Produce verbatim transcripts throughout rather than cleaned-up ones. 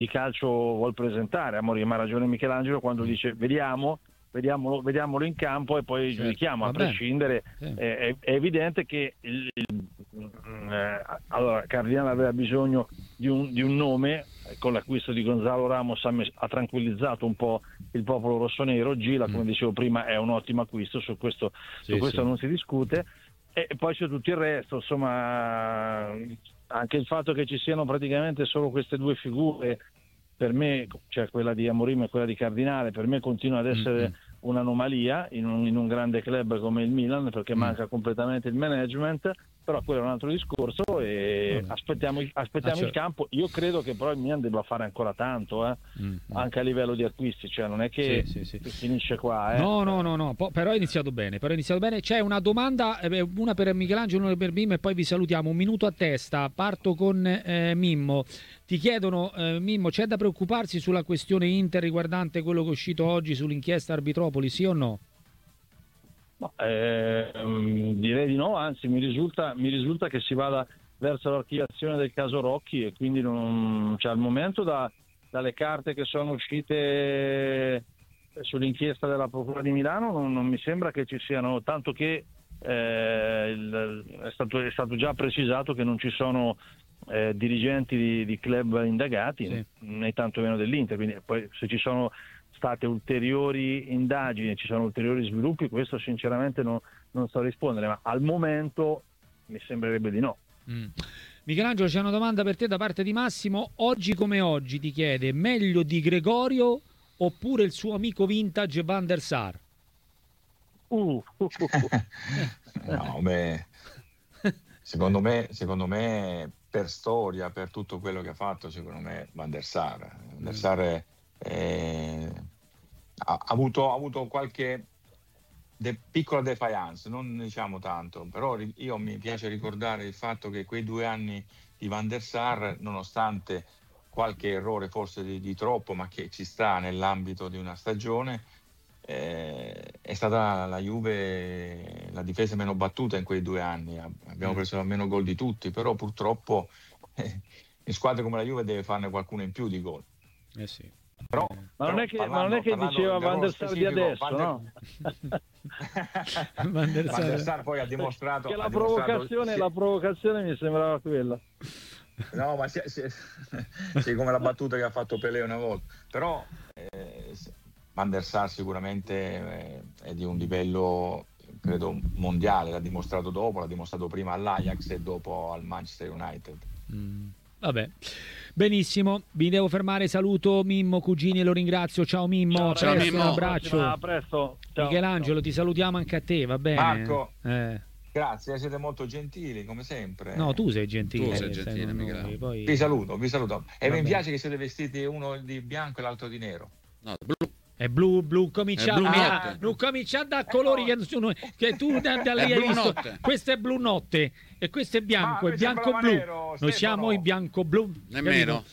di calcio vuol presentare. Amorim, ha ragione Michelangelo quando dice vediamo, vediamolo, vediamolo in campo e poi certo, giudichiamo, a prescindere. Sì. È, è, è evidente che il, il, eh, allora Cardinale aveva bisogno di un, di un nome. Con l'acquisto di Gonzalo Ramos ha, mes- ha tranquillizzato un po' il popolo rossonero. Gila, come mm. dicevo prima, è un ottimo acquisto, su questo, sì, su questo sì. non si discute. E poi c'è tutto il resto, insomma, anche il fatto che ci siano praticamente solo queste due figure, per me, cioè quella di Amorim e quella di Cardinale, per me continua ad essere mm-hmm. un'anomalia in un, in un grande club come il Milan, perché mm. manca completamente il management. Però quello è un altro discorso e aspettiamo, aspettiamo ah, cioè. il campo. Io credo che però il Milan debba fare ancora tanto, eh? mm, anche a livello di acquisti, cioè non è che, sì, sì, sì. che finisce qua. Eh? No, no, no, no. Po- però è iniziato bene, però è iniziato bene. C'è una domanda, eh, una per Michelangelo, una per Mimmo e poi vi salutiamo. Un minuto a testa, parto con eh, Mimmo. Ti chiedono, eh, Mimmo, c'è da preoccuparsi sulla questione Inter riguardante quello che è uscito oggi sull'inchiesta Arbitropoli, sì o no? No, eh, direi di no, anzi mi risulta, mi risulta che si vada verso l'archiviazione del caso Rocchi e quindi non, cioè, al momento da, dalle carte che sono uscite sull'inchiesta della Procura di Milano non, non mi sembra che ci siano, tanto che eh, il, è, stato, è stato già precisato che non ci sono eh, dirigenti di, di club indagati, sì. né tanto meno dell'Inter, quindi poi se ci sono state ulteriori indagini, ci sono ulteriori sviluppi, questo sinceramente non, non so rispondere, ma al momento mi sembrerebbe di no. Mm. Michelangelo, c'è una domanda per te da parte di Massimo. Oggi come oggi ti chiede, meglio di Gregorio oppure il suo amico vintage Van der Sar? Uh, uh, uh, uh. No, beh, secondo me, secondo me per storia, per tutto quello che ha fatto, secondo me Van der Sar. Van der Sar è, è, ha, avuto, ha avuto qualche de, piccola defiance, non diciamo tanto, però io mi piace ricordare il fatto che quei due anni di Van der Sar, nonostante qualche errore forse di, di troppo, ma che ci sta nell'ambito di una stagione, eh, è stata la Juve la difesa meno battuta in quei due anni, abbiamo preso almeno gol di tutti, però purtroppo eh, in squadre come la Juve deve farne qualcuno in più di gol. Eh sì. Però, ma, però non è che, parlando, ma non è che diceva Van der Sar di adesso, Van der... no? Van der Sar. Van der Sar poi ha dimostrato che la, ha provocazione, dimostrato... la provocazione mi sembrava quella. No, ma sì, sì, sì, come la battuta che ha fatto Pelé una volta. Però eh, Van der Sar sicuramente eh, è di un livello, credo, mondiale. L'ha dimostrato dopo, l'ha dimostrato prima all'Ajax e dopo al Manchester United. Mm, vabbè. Benissimo, vi devo fermare, saluto Mimmo Cugini e lo ringrazio. Ciao Mimmo, ciao, a presto, ciao, Mimmo. Un abbraccio. A presto. Ciao. Michelangelo, ciao. ti salutiamo anche a te, va bene? Marco, eh. grazie, siete molto gentili come sempre. No, tu sei gentile. Tu sei gentile, Michelangelo. Poi... Vi saluto, vi saluto. E va mi bene. piace che siete vestiti uno di bianco e l'altro di nero. No, blu. È blu, blu, comincia, blu a, non comincia da colori che, sono, che tu da, da lì hai visto. Notte. Questo è blu notte e questo è bianco, ah, è bianco blu. Nero, noi siamo i bianco blu. Nemmeno.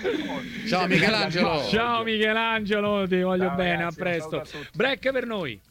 Ciao Michelangelo. Ciao Michelangelo, ti voglio Ciao, bene, ragazzi, a presto. Break per noi.